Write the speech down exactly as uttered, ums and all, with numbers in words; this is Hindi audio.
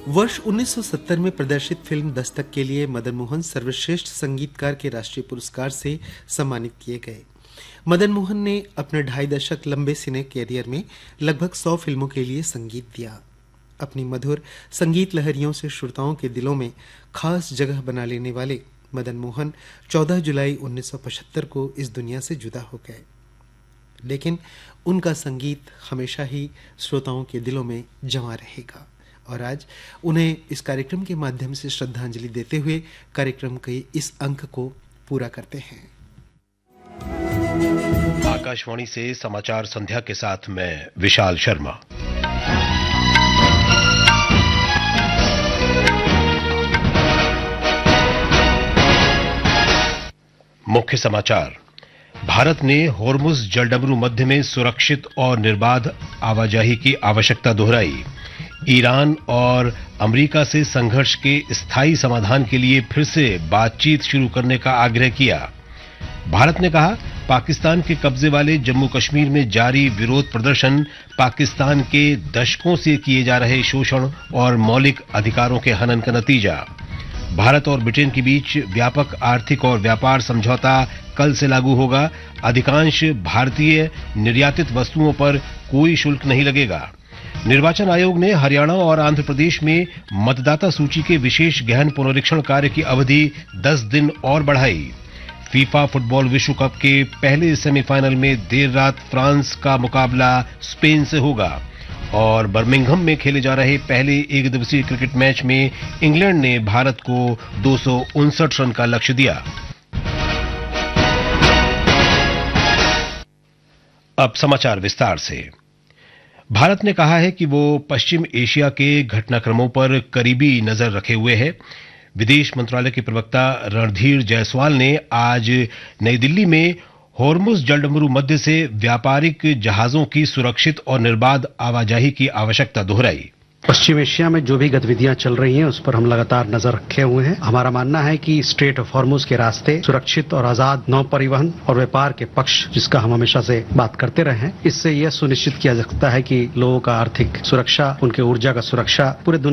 वर्ष उन्नीस सौ सत्तर में प्रदर्शित फिल्म दस्तक के लिए मदन मोहन सर्वश्रेष्ठ संगीतकार के राष्ट्रीय पुरस्कार से सम्मानित किए गए। मदन मोहन ने अपने ढाई दशक लंबे सिने कैरियर में लगभग सौ फिल्मों के लिए संगीत दिया। अपनी मधुर संगीत लहरियों से श्रोताओं के दिलों में खास जगह बना लेने वाले मदन मोहन चौदह जुलाई उन्नीस सौ पचहत्तर को इस दुनिया से जुदा हो गए, लेकिन उनका संगीत हमेशा ही श्रोताओं के दिलों में जमा रहेगा। और आज उन्हें इस कार्यक्रम के माध्यम से श्रद्धांजलि देते हुए कार्यक्रम के इस अंक को पूरा करते हैं। आकाशवाणी से समाचार संध्या के साथ मैं विशाल शर्मा। मुख्य समाचार। भारत ने होर्मुज जलडमरू मध्य में सुरक्षित और निर्बाध आवाजाही की आवश्यकता दोहराई। ईरान और अमेरिका से संघर्ष के स्थायी समाधान के लिए फिर से बातचीत शुरू करने का आग्रह किया। भारत ने कहा, पाकिस्तान के कब्जे वाले जम्मू कश्मीर में जारी विरोध प्रदर्शन पाकिस्तान के दशकों से किए जा रहे शोषण और मौलिक अधिकारों के हनन का नतीजा। भारत और ब्रिटेन के बीच व्यापक आर्थिक और व्यापार समझौता कल से लागू होगा। अधिकांश भारतीय निर्यातित वस्तुओं पर कोई शुल्क नहीं लगेगा। निर्वाचन आयोग ने हरियाणा और आंध्र प्रदेश में मतदाता सूची के विशेष गहन पुनरीक्षण कार्य की अवधि दस दिन और बढ़ाई। फीफा फुटबॉल विश्व कप के पहले सेमीफाइनल में देर रात फ्रांस का मुकाबला स्पेन से होगा। और बर्मिंघम में खेले जा रहे पहले एक दिवसीय क्रिकेट मैच में इंग्लैंड ने भारत को दो सौ उनसठ रन का लक्ष्य दिया। अब समाचार विस्तार से। भारत ने कहा है कि वो पश्चिम एशिया के घटनाक्रमों पर करीबी नजर रखे हुए है। विदेश मंत्रालय के प्रवक्ता रणधीर जायसवाल ने आज नई दिल्ली में होर्मुज जलडमरू मध्य से व्यापारिक जहाजों की सुरक्षित और निर्बाध आवाजाही की आवश्यकता दोहराई। पश्चिम एशिया में जो भी गतिविधियां चल रही हैं उस पर हम लगातार नजर रखे हुए हैं। हमारा मानना है कि स्ट्रेट ऑफ हॉर्मुज के रास्ते सुरक्षित और आजाद नौ परिवहन और व्यापार के पक्ष, जिसका हम हमेशा से बात करते रहे हैं, इससे यह सुनिश्चित किया जा सकता है कि लोगों का आर्थिक सुरक्षा, उनके ऊर्जा का सुरक्षा पूरे दुनिया